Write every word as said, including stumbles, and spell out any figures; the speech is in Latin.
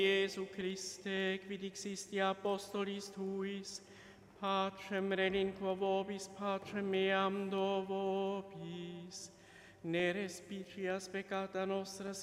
Jesu Christe, quid existi apostolis tuis, pacem relinquo vobis, pacem meam do vobis, ne respicias peccata nostra,